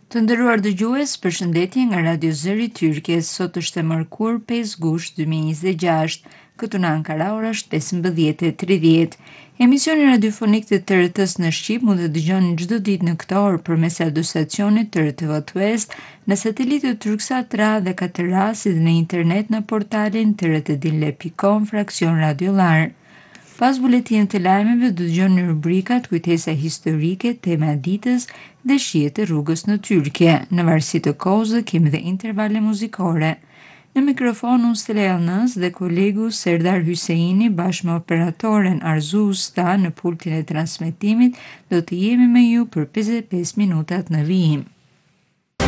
Të nderuar dëgjues, përshëndetje nga Radio Zëri Tyrke. Sot është e mërkur 5 gusht 2026. Këtu në Ankara ora është 15:30. Emisioni radiofonik të TRT-s në Shqip mund të dëgjoni çdo ditë në këtë orë përmes radio stacionit TRT West, në satelitë Turksat 3 dhe 4A, si dhe në internet në portalin trtdinle.com /radiolar. Pas buletinit të lajmeve do dëgjoni rubrikat Kujtesa historike, tema e ditës dhe shihet e rrugës në Tyrkje. Në varësi të kohës kemi dhe intervale muzikore. Në mikrofon unë Stella Jallnës dhe kolegu Serdar Hyseini bashkë me operatoren Arzu Usta në pultin e transmetimit do të jemi me ju për 55 minutat në vijim.